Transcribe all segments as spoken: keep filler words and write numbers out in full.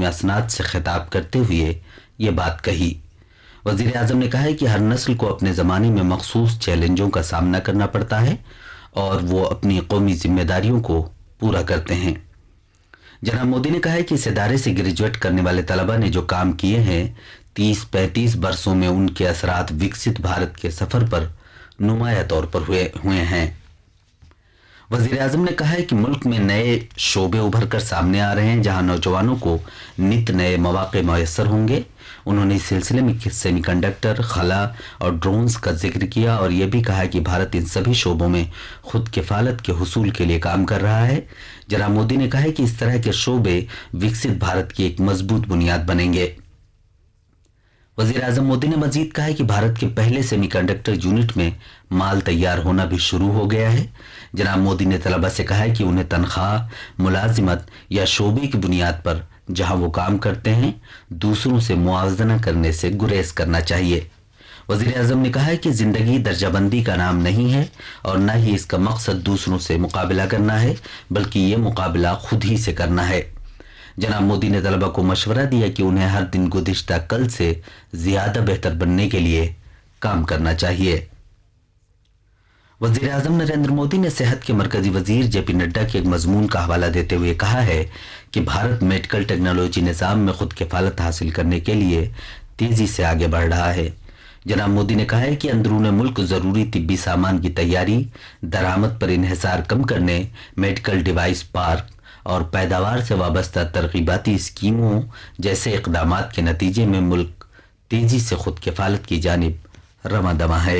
अपने असनाद से खिताब करते हुए ये बात कही। वजीर आजम ने कहा है कि हर नस्ल को अपने ज़माने में मखसूस चैलेंजों का सामना करना पड़ता है और वो अपनी कौमी जिम्मेदारियों को पूरा करते हैं। जनाब मोदी ने कहा है कि इस इदारे से ग्रेजुएट करने वाले तलबा ने जो काम किए हैं, तीस पैंतीस बरसों में उनके असरात विकसित भारत के सफर पर नुमाया तौर पर हुए हुए हैं। वजीर आजम ने कहा है कि मुल्क में नए शोबे उभर कर सामने आ रहे हैं जहां नौजवानों को नित नए मौके मैसर होंगे। उन्होंने इस सिलसिले में सेमीकंडक्टर, खला और ड्रोन्स का जिक्र किया और यह भी कहा कि भारत इन सभी शोबों में खुद किफालत के हुसूल के लिए काम कर रहा है। जनाब मोदी ने कहा है कि इस तरह के शोबे विकसित भारत की एक मजबूत बुनियाद बनेंगे। वजीर आजम मोदी ने मजीद कहा है कि भारत के पहले सेमीकंडक्टर यूनिट में माल तैयार होना भी शुरू हो गया है। जनाब मोदी ने तलबा से कहा है कि उन्हें तनख्वाह, मुलाजिमत या शोबे की बुनियाद पर जहां वो काम करते हैं दूसरों से मुआवजना करने से गुरेज करना चाहिए। वजीर आजम ने कहा है कि जिंदगी दर्जाबंदी का नाम नहीं है और न ही इसका मकसद दूसरों से मुकाबला करना है, बल्कि ये मुकाबला खुद ही से करना है। जनाब मोदी ने तलबा को मशवरा दिया कि उन्हें हर दिन गुज़िश्ता कल से ज्यादा बेहतर बनने के लिए काम करना चाहिए। वजीर आजम नरेंद्र मोदी ने सेहत के मरकजी वजीर जेपी नड्डा के एक मजमून का हवाला देते हुए कहा है कि भारत मेडिकल टेक्नोलॉजी निज़ाम में खुद किफालत हासिल करने के लिए तेजी से आगे बढ़ रहा है। जनाब मोदी ने कहा है कि अंदरूनी मुल्क जरूरी तिब्बी सामान की तैयारी, दरामद पर इन्हिसार कम करने, मेडिकल डिवाइस पार्क और पैदावार से वाबस्ता तरगीबाती स्कीमों जैसे इकदामात के नतीजे में मुल्क तेजी से खुद किफालत की जानिब रवां दवा है।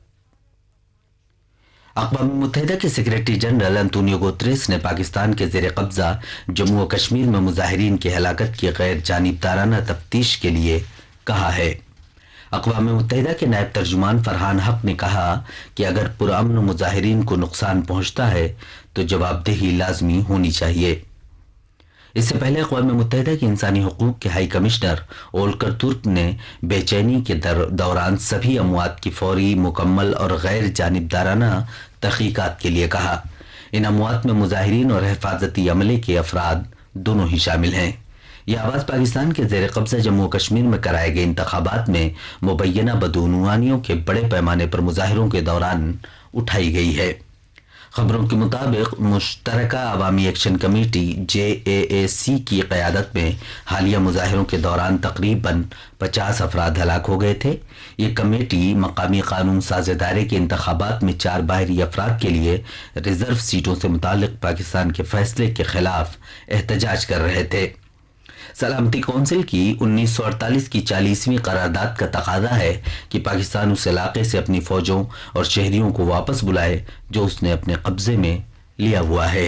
अक़वाम मुत्तहिदा के सेक्रेटरी जनरल अंतोनियो गुतरेस ने पाकिस्तान के ज़ेर कब्जा जम्मू और कश्मीर में मुजाहिरीन की हलाकत की गैर जानिबदाराना तफ्तीश के लिए कहा है। अक़वाम मुत्तहिदा के नायब तर्जुमान फरहान हक ने कहा कि अगर पुरअमन मुजाहिरीन को नुकसान पहुंचता है तो जवाबदेही लाजमी होनी चाहिए। इससे पहले अक़वाम मुत्तहिदा के इंसानी हकूक़ के हाई कमिश्नर ओल्कर तुर्क ने बेचैनी के दौरान सभी अमवात की फौरी, मुकम्मल और गैर जानिबदाराना तहक़ीक़ात के लिए कहा। इन अमवात में मुजाहिरीन और हिफाजती अमले के अफराद दोनों ही शामिल हैं। यह आवाज़ पाकिस्तान के ज़ेर कब्ज़ा जम्मू कश्मीर में कराए गए इंतखाबात में मुबैना बदउनवानियों के बड़े पैमाने पर मुजाहिरों के दौरान उठाई गई है। खबरों के मुताबिक मुश्तरका अवामी एक्शन कमेटी जे ए ए सी की क़यादत में हालिया मुजाहिरों के दौरान तकरीबन पचास अफराद हलाक हो गए थे। ये कमेटी मकामी कानून साज़ इदारे के इंतखाबात में चार बाहरी अफराद के लिए रिजर्व सीटों से मुताल्लिक पाकिस्तान के फैसले के खिलाफ एहतजाज कर रहे थे। सलामती कौंसिल की उन्नीस सौ अड़तालीस की चालीसवीं करारदाद का तकाजा है कि पाकिस्तान उस इलाके से अपनी फौजों और शहरियों को वापस बुलाए जो उसने अपने कब्जे में लिया हुआ है।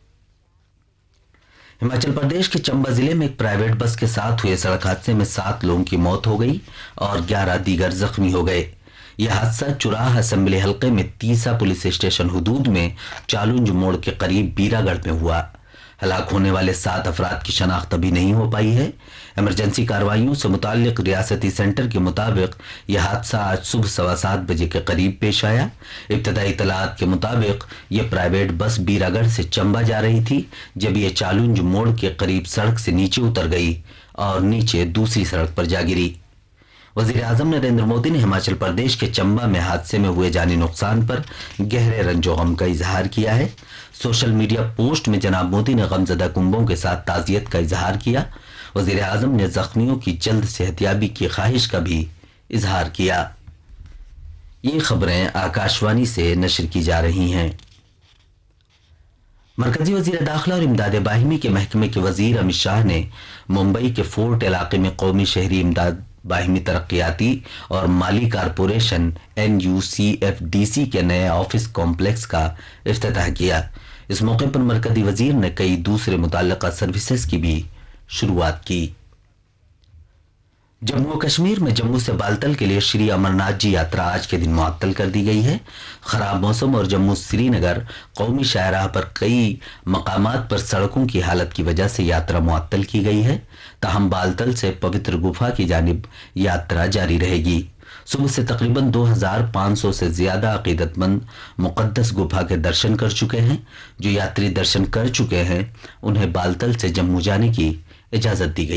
हिमाचल प्रदेश के चंबा जिले में एक प्राइवेट बस के साथ हुए सड़क हादसे में सात लोगों की मौत हो गई और ग्यारह दीगर जख्मी हो गए। यह हादसा चुराह असेंबली हल्के में तीसा पुलिस स्टेशन हुदूद में चालुंज मोड़ के करीब बीरागढ़ में हुआ। हलाक होने वाले सात अफराद की शनाख्त अभी नहीं हो पाई है। इमरजेंसी कार्रवाइयों से मुताल्लिक रियासती सेंटर के मुताबिक यह हादसा आज सुबह सवा सात बजे के करीब पेश आया। इब्तदाई इतलात के मुताबिक यह प्राइवेट बस बीरागढ़ से चंबा जा रही थी जब यह चालुंज मोड़ के करीब सड़क से नीचे उतर गई और नीचे दूसरी सड़क पर जा गिरी। वजीर आजम नरेंद्र मोदी ने हिमाचल प्रदेश के चंबा में हादसे में हुए जानी नुकसान पर गहरे रंजो गम का इजहार किया है। सोशल मीडिया पोस्ट में जनाब मोदी ने गमजदा कुंबों के साथ ताज़ियत का इजहार किया। वजीर आजम ने जख्मियों की जल्द सेहतियाबी की ख्वाहिश का भी इजहार किया। ये खबरें आकाशवाणी से नशर की जा रही हैं। मरकजी वजीर दाखिला और इमदाद बाहिमी के महकमे के वजीर अमित शाह ने मुंबई के फोर्ट इलाके में कौमी शहरी इमदाद बाहिमी तरक्याती और माली corporation N you C F D C के नए ऑफिस कॉम्प्लेक्स का इफ्तिताह किया। इस मौके पर मरकजी वजीर ने कई दूसरे मुतल्लका सर्विसेज की भी शुरुआत की। जम्मू कश्मीर में जम्मू से बालतल के लिए श्री अमरनाथ जी यात्रा आज के दिन मुअत्तल कर दी गई है। खराब मौसम और जम्मू श्रीनगर कौमी शाहराह पर कई मकामात पर सड़कों की हालत की वजह से यात्रा मुअत्तल की गई है। ताहम बालतल से पवित्र गुफा की जानिब यात्रा जारी रहेगी। सुबह से तकरीबन दो हजार पाँच सौ से ज्यादा अकीदतमंद मुकद्दस गुफा के दर्शन कर चुके हैं। जो यात्री दर्शन कर चुके हैं उन्हें बालतल से जम्मू जाने की इजाजत दी गई।